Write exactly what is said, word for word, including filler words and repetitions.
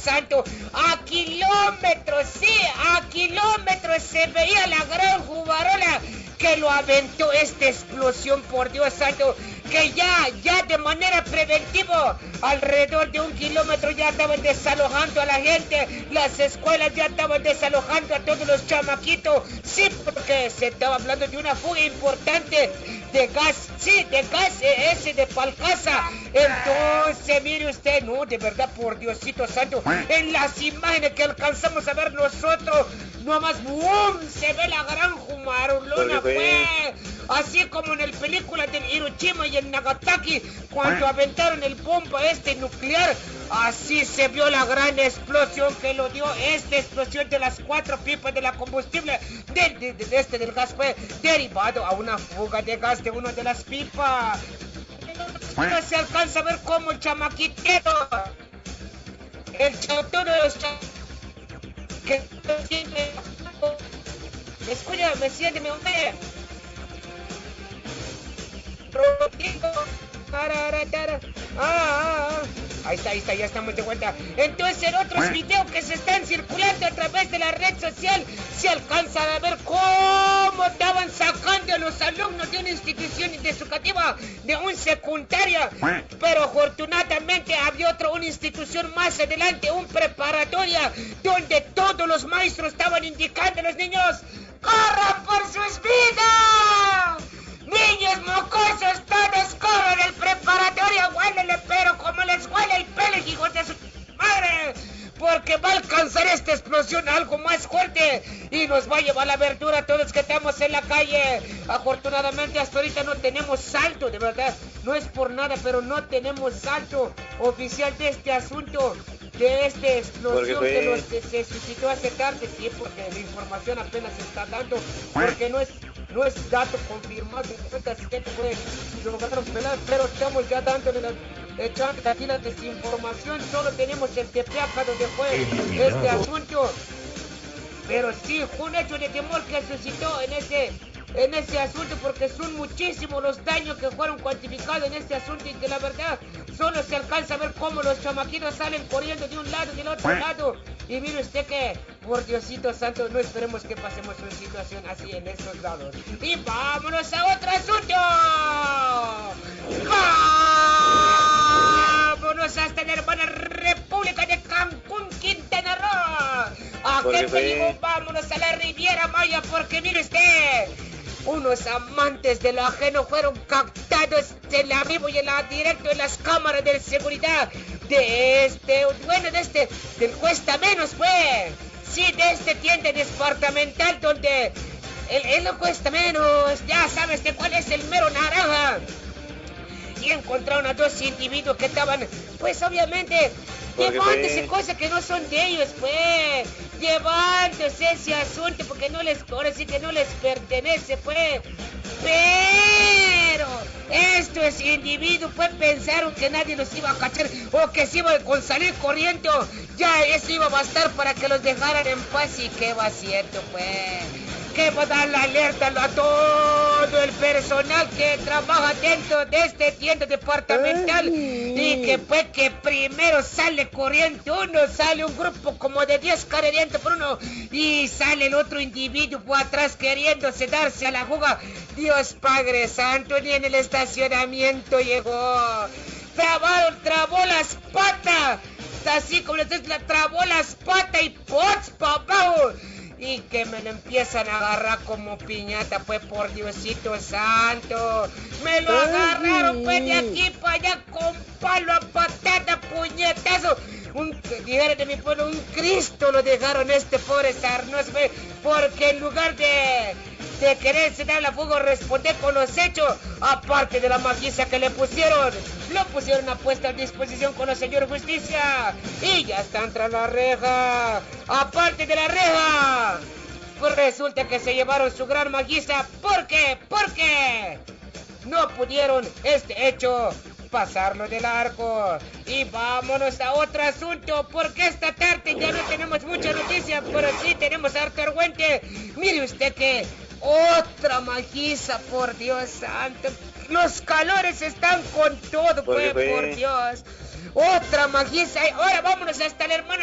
santo, a kilómetros, sí, a kilómetros se veía la gran jugarola que lo aventó esta explosión, por Dios santo, que ya, ya de manera preventiva, alrededor de un kilómetro ya estaban desalojando a la gente, las escuelas ya estaban desalojando a todos los chamaquitos, sí, porque se estaba hablando de una fuga importante de gas, sí, de gas ese de Palcasa. Entonces, mire usted, no, de verdad, por Diosito santo, en las imágenes que alcanzamos a ver nosotros, nomás, ¡boom!, se ve la gran jumarolona, pues, así como en el película del Hiroshima y el Nagasaki, cuando aventaron el bomba este nuclear, así se vio la gran explosión que lo dio esta explosión de las cuatro pipas de la combustible, de, de, de este del gas, fue derivado a una fuga de gas de una de las pipas. No se alcanza a ver cómo el chamaquitero, el chautón de los cha... que escucha, me siente, me hombre. Rodrigo, ah, ah, ah. Ahí está, ahí está, ya estamos de vuelta. Entonces, en otros videos que se están circulando a través de la red social, se alcanza a ver cómo estaban sacando a los alumnos de una institución educativa, de un secundaria. Pero afortunadamente había otra, una institución más adelante, un preparatoria, donde todos los maestros estaban indicando a los niños: ¡corran por sus vidas! Niños mocosos, todos corren el preparatorio, huélele, pero como les huele el pelo, hijos de su madre, porque va a alcanzar esta explosión algo más fuerte y nos va a llevar la verdura a todos que estamos en la calle. Afortunadamente hasta ahorita no tenemos salto, de verdad, no es por nada, pero no tenemos salto oficial de este asunto, de esta explosión que nos, se, se suscitó hace tarde, sí, porque la información apenas se está dando, porque no es no es dato confirmado, pero estamos ya dándole la, echando aquí la desinformación, solo tenemos el tepeaca donde fue este asunto, pero sí, fue un hecho de temor que suscitó en ese, en ese asunto, porque son muchísimos los daños que fueron cuantificados en este asunto y que la verdad solo se alcanza a ver cómo los chamaquitos salen corriendo de un lado y del otro lado. Y mire usted que, por Diosito santo, no esperemos que pasemos una situación así en estos lados. Y vámonos a otro asunto. Vámonos hasta la hermana República de Cancún, Quintana Roo. ¿A qué te digo? Vámonos a la Riviera Maya, porque mire usted, unos amantes de lo ajeno fueron captados en la vivo y en la directo en las cámaras de seguridad de este, bueno, de este, del Cuesta Menos, pues, sí, de este tienda departamental donde el, el no cuesta menos, ya sabes de cuál es el mero naranja. Y encontraron a dos individuos que estaban, pues obviamente, llevándose cosas que no son de ellos, pues, llevándose ese asunto porque no les, ahora sí que no les pertenece, pues. Pero estos individuos pues pensaron que nadie los iba a cachar o que se iban con salir corriendo, ya eso iba a bastar para que los dejaran en paz. Y qué va cierto, pues, que va a dar la alerta a todo el personal que trabaja dentro de este tienda departamental. Ay. Y que pues que primero sale corriendo uno, sale un grupo como de diez carriendo por uno y sale el otro individuo por atrás queriéndose darse a la fuga. Dios Padre Santo, ni en el estacionamiento llegó. Trabó, trabó las patas, así como les dices, trabó las patas y ¡pots, papá! Y que me lo empiezan a agarrar como piñata, pues, por Diosito santo. Me lo agarraron, pues, de aquí para allá con palo a patata, puñetazo. Un, dijeron de mi pueblo, un Cristo lo dejaron este pobre Sarnoz, pues, porque en lugar de, de quererse dar la fuga, responder con los hechos, aparte de la magiza que le pusieron, lo pusieron a puesta a disposición con la señora justicia y ya están tras la reja. Aparte de la reja, pues resulta que se llevaron su gran magiza. ¿Por qué? Porque no pudieron este hecho pasarlo de largo. Y vámonos a otro asunto, porque esta tarde ya no tenemos mucha noticia, pero sí tenemos harto argüente. Mire usted que otra magiza, por Dios santo, los calores están con todo, pues, por Dios. Otra magiza. Ahora vámonos hasta la hermana